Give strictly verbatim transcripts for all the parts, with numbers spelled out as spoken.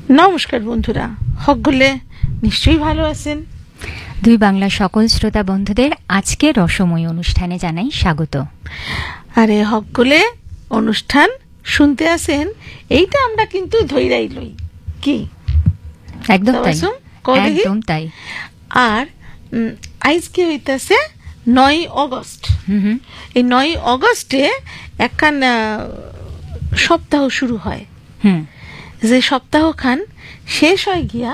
নমস্কার বন্ধুরা, সকলে নিশ্চয়ই ভালো আছেন। দুই বাংলা সকল শ্রোতা বন্ধুদের আজকে রসময় অনুষ্ঠানে জানাই স্বাগত। আরে সকলে অনুষ্ঠান শুনতে আসেন, এইটা আমরা কিন্তু ধৈরাই লই কি একদম তাই, একদম তাই। আর আজকে হইতাছে নয় অগস্ট। এই নয় অগস্টে একখান সপ্তাহ শুরু হয়, যে সপ্তাহ খান শেষ হয় গিয়া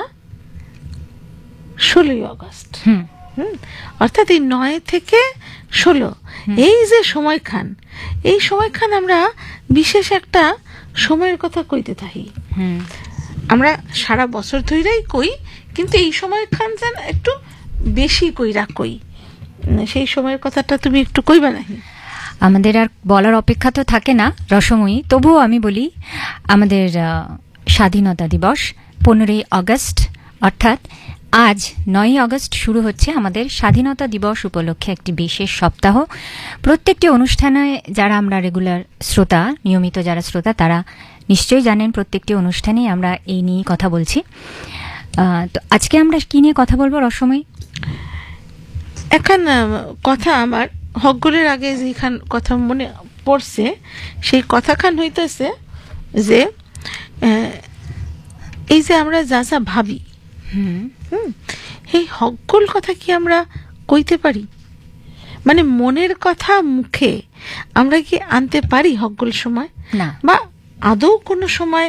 ষোলোই অগস্ট। অর্থাৎ এই নয় থেকে ষোলো এই যে সময় খান, এই সময় খান আমরা বিশেষ একটা সময়ের কথা কইতে থাকি। আমরা সারা বছর ধরেই কই, কিন্তু এই সময় খান যেন একটু বেশি কইরা কই। সেই সময়ের কথাটা তুমি একটু কইবা নাকি? আমাদের আর বলার অপেক্ষা তো থাকে না রসময়ী, তবুও আমি বলি আমাদের স্বাধীনতা দিবস পনেরোই আগস্ট, অর্থাৎ আজ নয়ই আগস্ট শুরু হচ্ছে আমাদের স্বাধীনতা দিবস উপলক্ষে একটি বিশেষ সপ্তাহ। প্রত্যেকটি অনুষ্ঠানে যারা আমরা রেগুলার শ্রোতা, নিয়মিত যারা শ্রোতা, তারা নিশ্চয়ই জানেন প্রত্যেকটি অনুষ্ঠানেই আমরা এই নিয়ে কথা বলছি। তো আজকে আমরা কি নিয়ে কথা বলবো রসময়ী? এখন কথা আমার হকগুলের আগে যেখান কথা মনে পড়ছে, সেই কথাখান হইতেছে যে এই যে আমরা যা যা ভাবি, হুম এই হকগুল কথা কি আমরা কইতে পারি? মানে মনের কথা মুখে আমরা কি আনতে পারি হকগুল সময়? না, বা আদৌ কোনো সময়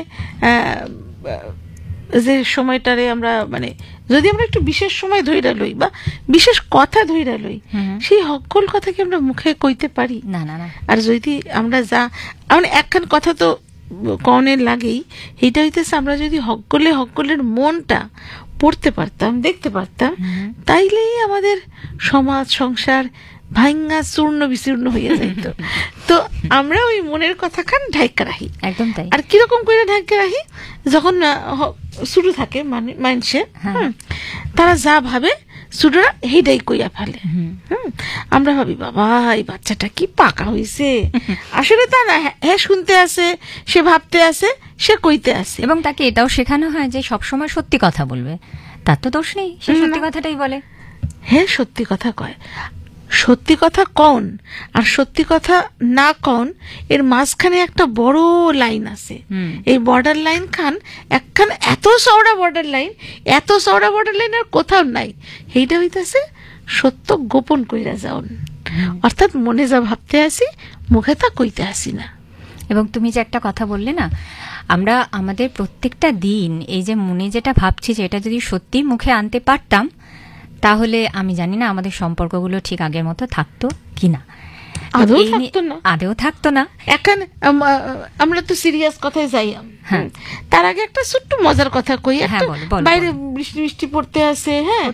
যে সময়টারে আমরা মানে যদি আমরা একটু বিশেষ সময় ধইরা লই বা বিশেষ কথা ধইরা লই, সেই হকগুল কথা কি আমরা মুখে কইতে পারি? না না না। আর যদি আমরা যা মানে একখান কথা তো কনের লাগেই, এইটা হইতেছে আমরা যদি হকগুলে হকগুলের মনটা পড়তে পারতাম, দেখতে পারতাম, তাইলেই আমাদের সমাজ সংসার ভাঙ্গা চূর্ণ বিচূর্ণ হইয়া যাইত। তো আমরা ওই মনের কথা খান ঢাইকা রাখি। একদম তাই। আর কিরকম করে ঢাইকা রাখি? যখন শুরু থাকে মানে মানুষের, তারা যা ভাবে শুরুরা হেডাই কইয়া ফেলে। হম আমরা ভাবি বাবা এই বাচ্চাটা কি পাকা হয়েছে, আসলে তা না, হ্যাঁ শুনতে আসে, সে ভাবতে আসে, সে কইতে আসে, এবং তাকে এটাও শেখানো হয় যে সবসময় সত্যি কথা বলবে। তার তো দোষ নেই, সে সত্যি কথাটাই বলে। হ্যাঁ সত্যি কথা কয়, সত্যি কথা কন আর সত্যি কথা না কন, এর মাঝখানে একটা বড় লাইন আছে। এই বর্ডার লাইন খান একখান এত চওড়া বর্ডার লাইন, এত চওড়া বর্ডার লাইন আর কোথাও নাই। এইটা হইতেছে সত্য গোপন কইরা যাওন, অর্থাৎ মনে যা ভাবতে আসি মুখে তা কইতে আসি না। এবং তুমি যে একটা কথা বললে না, আমরা আমাদের প্রত্যেকটা দিন এই যে মনে যেটা ভাবছি যে এটা যদি সত্যি মুখে আনতে পারতাম, তাহলে আমি জানি না আমাদের সম্পর্কগুলো ঠিক আগের মতো থাকতো কিনা। আদৌ থাকতো না, আদৌ থাকতো না। এখন আমরা তো সিরিয়াস কথায় যাই, তার আগে একটা ছোট্ট মজার কথা কই। বাইরে বৃষ্টি বৃষ্টি পড়তে আসে, হ্যাঁ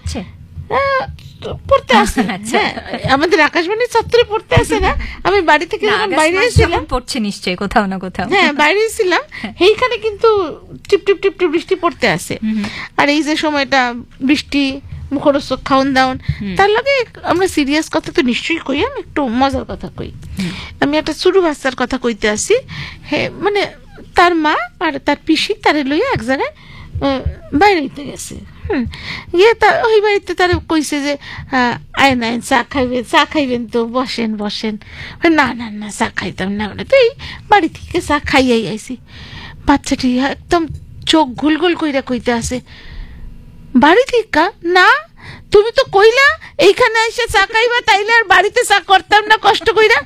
পড়তে আসে, আমাদের আকাশবাণী চত্বরে পড়তে আসে না। আমি বাড়ি থেকে বাইরে এসেছিলাম, পড়ছে নিশ্চয়ই কোথাও না কোথাও, হ্যাঁ বাইরে এসেছিলাম, এইখানে কিন্তু টিপ টিপ টিপ টিপ বৃষ্টি পড়তে আসে। আর এই যে সময়টা বৃষ্টি মুখরোচক খাওন দাওন, তার লাগে আমরা সিরিয়াস কথা তো নিশ্চয়ই কই, আমি একটু মজার কথা কই। আমি একটা ছোট বাচ্চার কথা কইতে আসি। হ্যাঁ মানে তার মা আর তার পিসি তারে লইয়া এক জায়গায় বাইরে গেছে। হম গিয়ে তার ওই বাড়িতে তারা কইছে যে আয় না চা খাইবেন, চা খাইবেন তো বসেন বসেন। না না না চা খাইতাম না, তো এই বাড়ি থেকে চা খাইয়াই আইছি। বাচ্চাটি একদম চোখ ঘুল ঘুল কইরা কইতে আসে, বাড়ি থেকে না, তুমি তো কইলা এইখানে এসে চা খাইবা, তাইলে আর বাড়িতে চা করতাম না কষ্ট কইরা।